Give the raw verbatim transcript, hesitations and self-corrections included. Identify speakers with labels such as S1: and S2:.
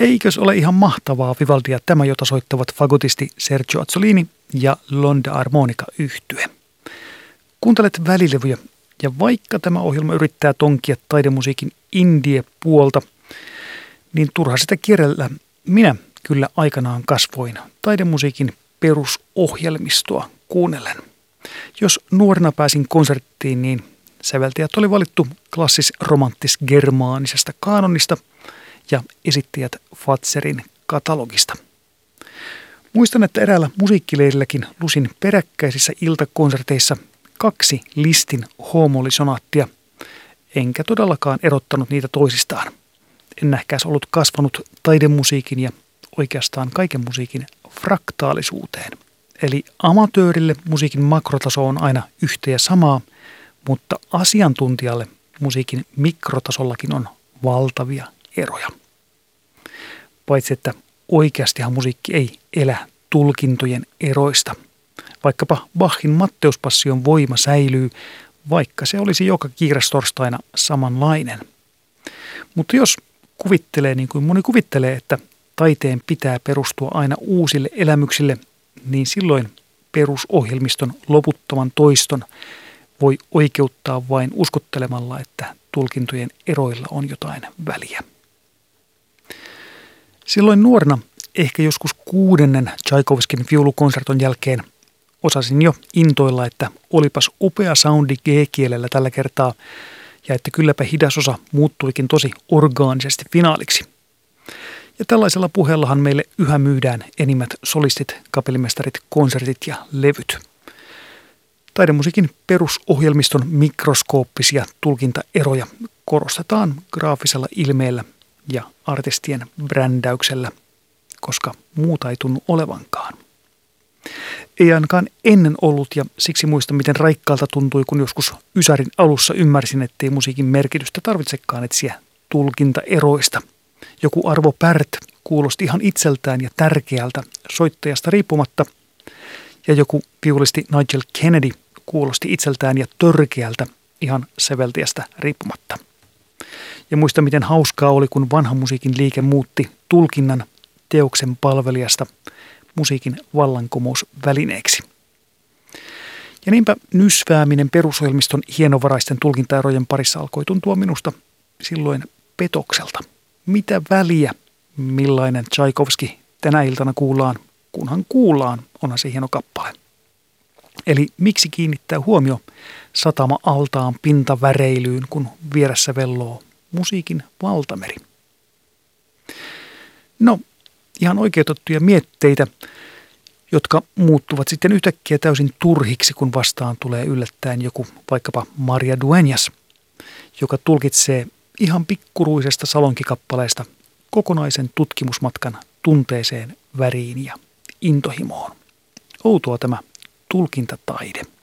S1: Eikös ole ihan mahtavaa Vivaldia tämä, jota soittavat fagotisti Sergio Azzolini ja L'Onda Armonica yhtye. Kuuntelet Välilevyjä, ja vaikka tämä ohjelma yrittää tonkia taidemusiikin indie-puolta, niin turha sitä kierrellä. Minä kyllä aikanaan kasvoin taidemusiikin perusohjelmistoa kuunnellen. Jos nuorena pääsin konserttiin, niin säveltäjät oli valittu klassis-romanttis-germaanisesta kaanonista ja esittäjät Fatserin katalogista. Muistan, että eräällä musiikkileirilläkin lusin peräkkäisissä iltakonserteissa kaksi Lisztin Haumoli-sonaattia, enkä todellakaan erottanut niitä toisistaan. En nähkääs ollut kasvanut taidemusiikin ja oikeastaan kaiken musiikin fraktaalisuuteen. Eli amatöörille musiikin makrotaso on aina yhtä ja samaa, mutta asiantuntijalle musiikin mikrotasollakin on valtavia eroja. Paitsi että oikeastihan musiikki ei elä tulkintojen eroista. Vaikkapa Bachin Matteuspassion voima säilyy, vaikka se olisi joka kiirastorstaina samanlainen. Mutta jos kuvittelee niin kuin moni kuvittelee, että taiteen pitää perustua aina uusille elämyksille, niin silloin perusohjelmiston loputtoman toiston voi oikeuttaa vain uskottelemalla, että tulkintojen eroilla on jotain väliä. Silloin nuorena, ehkä joskus kuudennen Tchaikovskin viulukonserton jälkeen, osasin jo intoilla, että olipas upea soundi G-kielellä tällä kertaa ja että kylläpä hidas osa muuttuikin tosi orgaanisesti finaaliksi. Ja tällaisella puheellahan meille yhä myydään enimmät solistit, kapellimestarit, konsertit ja levyt. Taidemusiikin perusohjelmiston mikroskooppisia tulkintaeroja korostetaan graafisella ilmeellä ja artistien brändäyksellä, koska muuta ei tunnu olevankaan. Ei ainakaan ennen ollut, ja siksi muistan, miten raikkaalta tuntui, kun joskus Ysärin alussa ymmärsin, ettei musiikin merkitystä tarvitsekaan etsiä tulkintaeroista. Joku Arvo Pärt kuulosti ihan itseltään ja tärkeältä soittajasta riippumatta, ja joku viulisti Nigel Kennedy kuulosti itseltään ja törkeältä ihan säveltäjästä riippumatta. Ja muista, miten hauskaa oli, kun vanha musiikin liike muutti tulkinnan teoksen palvelijasta musiikin vallankumousvälineeksi. Ja niinpä nysvääminen perusohjelmiston hienovaraisten tulkintaerojen parissa alkoi tuntua minusta silloin petokselta. Mitä väliä, millainen Tchaikovski tänä iltana kuullaan, kunhan kuullaan, onhan se hieno kappale. Eli miksi kiinnittää huomio satama-altaan pintaväreilyyn, kun vieressä velloo musiikin valtameri? No, ihan oikeutettuja mietteitä, jotka muuttuvat sitten yhtäkkiä täysin turhiksi, kun vastaan tulee yllättäen joku vaikkapa Maria Dueñas, joka tulkitsee ihan pikkuruisesta salonkikappaleesta kokonaisen tutkimusmatkan tunteeseen, väriin ja intohimoon. Outoa tämä tulkintataide.